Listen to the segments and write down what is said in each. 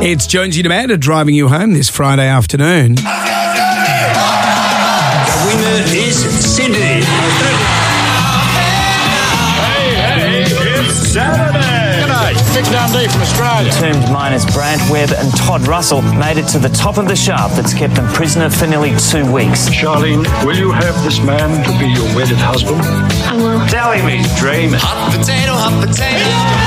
It's Jonesy and Amanda driving you home this Friday afternoon. The winner is Sydney. Hey, it's Saturday. G'day, Mick Dundee from Australia. Entombed miners Brant Webb and Todd Russell made it to the top of the shaft that's kept them prisoner for nearly 2 weeks. Charlene, will you have this man to be your wedded husband? I will. Tell him he's dreaming. Hot potato, hot potato.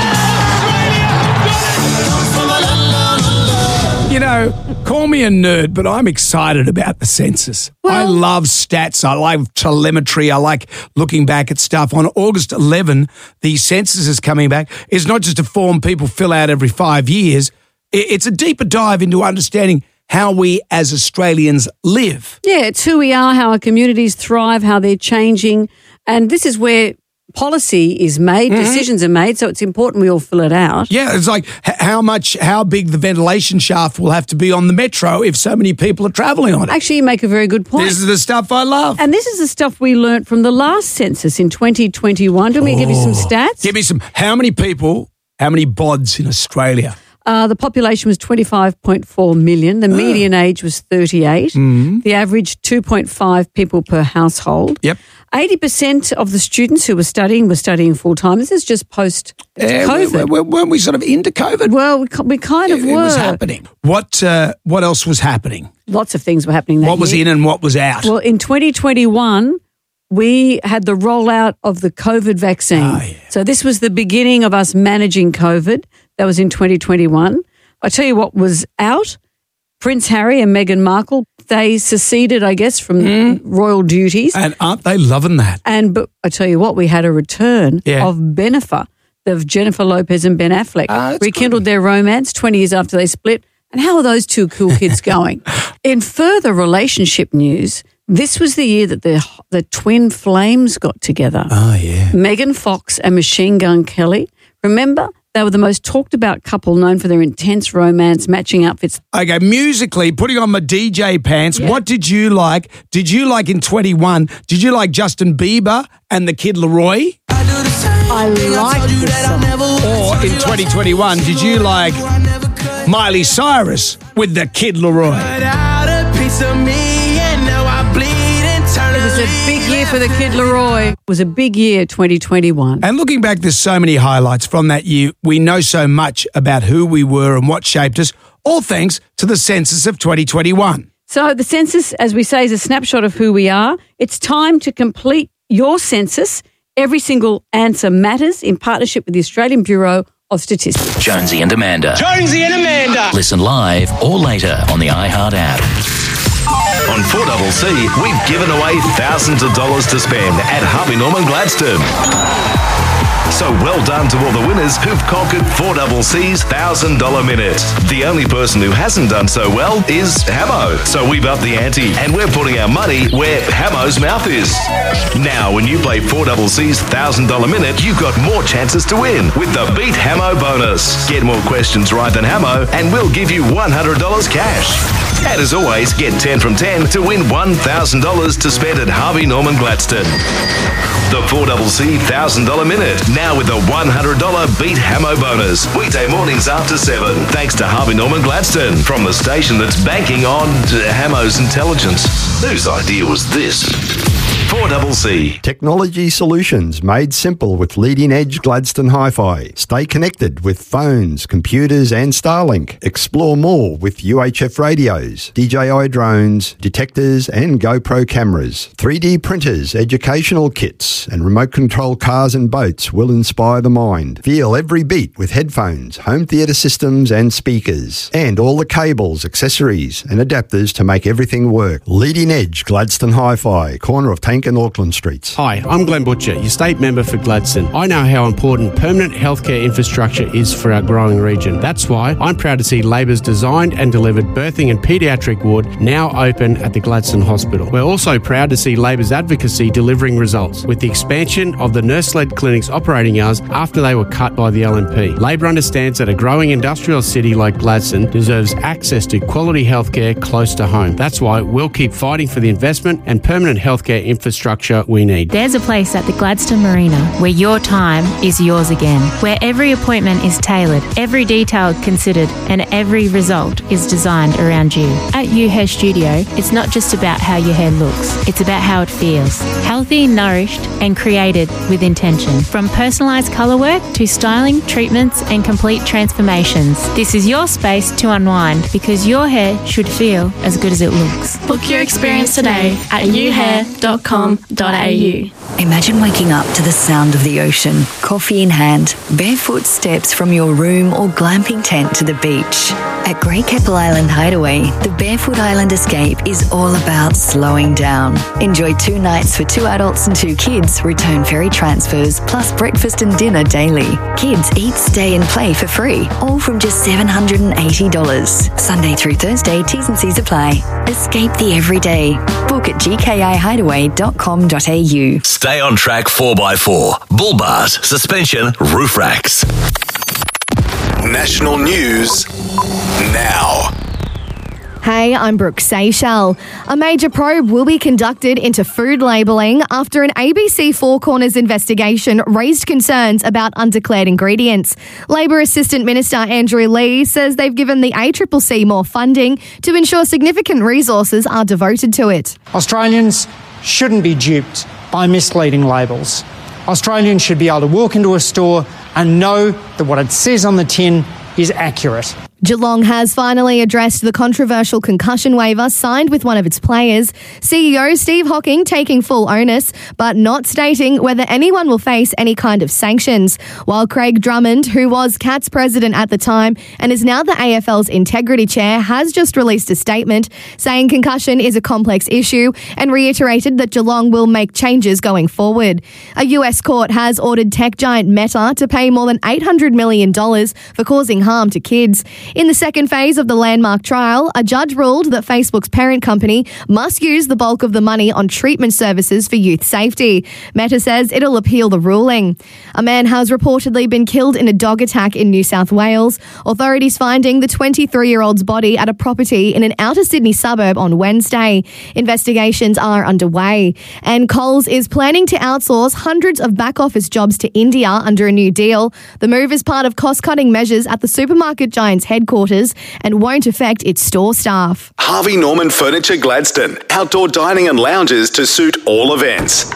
You know, call me a nerd, but I'm excited about the census. I love stats. I like telemetry. I like looking back at stuff. On August 11, the census is coming back. It's not just a form people fill out every 5 years. It's a deeper dive into understanding how we as Australians live. Yeah, it's who we are, how our communities thrive, how they're changing. And this is where policy is made, decisions are made, so it's important we all fill it out. Yeah, it's like how big the ventilation shaft will have to be on the metro if so many people are travelling on it. Actually, you make a very good point. This is the stuff I love. And this is the stuff we learnt from the last census in 2021. Do you want me to give you some stats? Give me some. How many bods in Australia? The population was 25.4 million. The median age was 38. The average 2.5 people per household. Yep. 80% of the students who were studying full-time. This is just post-COVID. Weren't we sort of into COVID? Well, we kind of were. It was happening. What else was happening? Lots of things were happening that What was year. in and what was out? Well, in 2021, we had the rollout of the COVID vaccine. Oh, yeah. So this was the beginning of us managing COVID. That was in 2021. I tell you what was out. Prince Harry and Meghan Markle, they seceded, I guess, from royal duties. And aren't they loving that? But I tell you what, we had a return of Bennifer, of Jennifer Lopez and Ben Affleck. Rekindled their romance 20 years after they split. And how are those two cool kids going? In further relationship news, this was the year that the twin flames got together. Oh, yeah. Megan Fox and Machine Gun Kelly. Remember? They were the most talked about couple known for their intense romance, matching outfits. Okay, musically, putting on my DJ pants, what did you like? Did you like in 21, did you like Justin Bieber and the Kid Laroi? I liked this song. Or in 2021, did you like Miley Cyrus with the Kid Laroi? It was a big year for the Kid Laroi. It was a big year, 2021. And looking back, there's so many highlights from that year. We know so much about who we were and what shaped us, all thanks to the census of 2021. So the census, as we say, is a snapshot of who we are. It's time to complete your census. Every single answer matters in partnership with the Australian Bureau of Statistics. Jonesy and Amanda. Jonesy and Amanda. Listen live or later on the iHeart app. On 4CC, we've given away thousands of dollars to spend at Harvey Norman Gladstone. So well done to all the winners who've conquered 4CC's $1,000 minute. The only person who hasn't done so well is Hamo. So we've upped the ante and we're putting our money where Hamo's mouth is. Now, when you play 4CC's $1,000 minute, you've got more chances to win with the Beat Hamo bonus. Get more questions right than Hamo and we'll give you $100 cash. And as always, get 10 from 10 to win $1,000 to spend at Harvey Norman Gladstone. The 4CC $1,000 minute, now with a $100 Beat Hamo bonus. Weekday mornings after 7. Thanks to Harvey Norman Gladstone, from the station that's banking on Hamo's intelligence. Whose idea was this? 4CC. Technology solutions made simple with leading-edge Gladstone Hi-Fi. Stay connected with phones, computers and Starlink. Explore more with UHF radios, DJI drones, detectors and GoPro cameras. 3D printers, educational kits and remote control cars and boats will inspire the mind. Feel every beat with headphones, home theatre systems and speakers. And all the cables, accessories and adapters to make everything work. Leading-edge Gladstone Hi-Fi, corner of Tank and Auckland Streets. Hi, I'm Glenn Butcher, your state member for Gladstone. I know how important permanent healthcare infrastructure is for our growing region. That's why I'm proud to see Labor's designed and delivered birthing and paediatric ward now open at the Gladstone Hospital. We're also proud to see Labor's advocacy delivering results with the expansion of the nurse-led clinics operating hours after they were cut by the LNP. Labor understands that a growing industrial city like Gladstone deserves access to quality healthcare close to home. That's why we'll keep fighting for the investment and permanent healthcare infrastructure infrastructure we need. There's a place at the Gladstone Marina where your time is yours again, where every appointment is tailored, every detail considered, and every result is designed around you. At You Hair Studio, it's not just about how your hair looks, it's about how it feels. Healthy, nourished, and created with intention. From personalised colour work to styling, treatments, and complete transformations. This is your space to unwind because your hair should feel as good as it looks. Book your experience today at youhair.com.au. Imagine waking up to the sound of the ocean, coffee in hand, barefoot steps from your room or glamping tent to the beach. At Great Keppel Island Hideaway, the Barefoot Island Escape is all about slowing down. Enjoy 2 nights for 2 adults and 2 kids, return ferry transfers, plus breakfast and dinner daily. Kids eat, stay and play for free, all from just $780. Sunday through Thursday, T's and C's apply. Escape the everyday. Book at gkihideaway.com.au. Stay on track 4x4, bull bars, suspension, roof racks. National news now. Hey, I'm Brooke Seychelles. A major probe will be conducted into food labelling after an ABC Four Corners investigation raised concerns about undeclared ingredients. Labor Assistant Minister Andrew Lee says they've given the ACCC more funding to ensure significant resources are devoted to it. Australians shouldn't be duped by misleading labels. Australians should be able to walk into a store and know that what it says on the tin is accurate. Geelong has finally addressed the controversial concussion waiver signed with one of its players. CEO Steve Hocking taking full onus, but not stating whether anyone will face any kind of sanctions. While Craig Drummond, who was Cats president at the time and is now the AFL's integrity chair, has just released a statement saying concussion is a complex issue and reiterated that Geelong will make changes going forward. A US court has ordered tech giant Meta to pay more than $800 million for causing harm to kids. In the second phase of the landmark trial, a judge ruled that Facebook's parent company must use the bulk of the money on treatment services for youth safety. Meta says it'll appeal the ruling. A man has reportedly been killed in a dog attack in New South Wales. Authorities finding the 23-year-old's body at a property in an outer Sydney suburb on Wednesday. Investigations are underway. And Coles is planning to outsource hundreds of back office jobs to India under a new deal. The move is part of cost-cutting measures at the supermarket giant's headquarters and won't affect its store staff. Harvey Norman Furniture Gladstone. Outdoor dining and lounges to suit all events.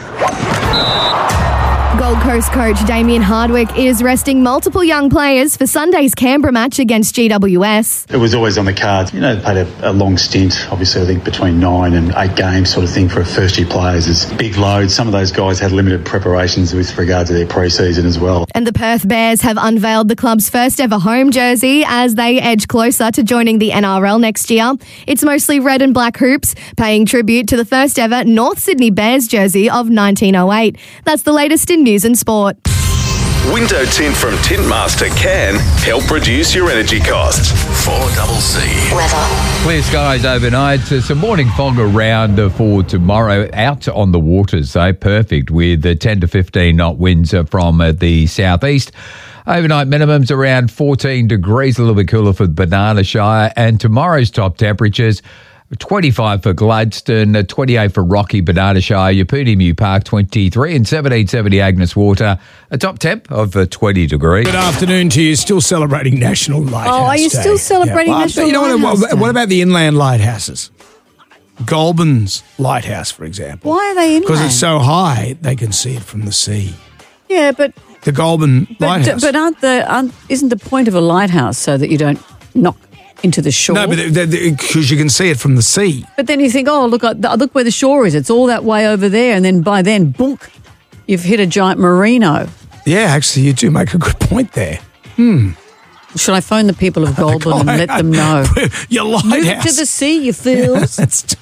Gold Coast coach Damien Hardwick is resting multiple young players for Sunday's Canberra match against GWS. It was always on the cards. You know, they played a long stint, obviously I think between 9 and 8 games sort of thing for first-year players. It's big load. Some of those guys had limited preparations with regard to their pre-season as well. And the Perth Bears have unveiled the club's first ever home jersey as they edge closer to joining the NRL next year. It's mostly red and black hoops, paying tribute to the first ever North Sydney Bears jersey of 1908. That's the latest in news and sport. Window tint from Tintmaster can help reduce your energy costs. 4CC. Weather. Clear skies overnight. Some morning fog around for tomorrow. Out on the waters, though, perfect with 10 to 15 knot winds from the southeast. Overnight minimums around 14 degrees, a little bit cooler for Banana Shire. And tomorrow's top temperatures, 25 for Gladstone, 28 for Rocky, Banana Shire, Yapuni Mew Park, 23, and 1770 Agnes Water, a top temp of 20 degrees. Good afternoon to you. Still celebrating National Lighthouse Day. Oh, are you still celebrating National Lighthouse Day? What about the inland lighthouses? Goulburn's Lighthouse, for example. Why are they inland? Because it's so high, they can see it from the sea. Yeah, but... The Goulburn Lighthouse. But isn't the point of a lighthouse so that you don't knock into the shore? No, but because you can see it from the sea. But then you think, oh, look where the shore is. It's all that way over there. And then by then, boonk, you've hit a giant merino. Yeah, actually, you do make a good point there. Should I phone the people of Goulburn and let them know? Your lighthouse. Move to the sea, you fools.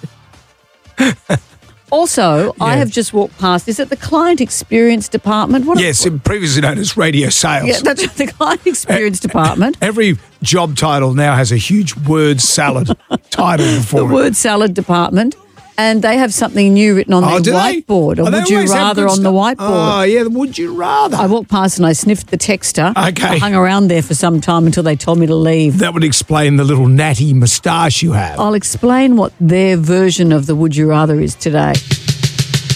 Also, I have just walked past. Is it the Client Experience Department? Yes, previously known as Radio Sales. Yeah, that's the Client Experience Department. Every job title now has a huge word salad title before it. The Word Salad Department. And they have something new written on their whiteboard. Or would you rather on the whiteboard? Oh, yeah, would you rather? I walked past and I sniffed the texter. Okay. I hung around there for some time until they told me to leave. That would explain the little natty moustache you have. I'll explain what their version of the would you rather is today.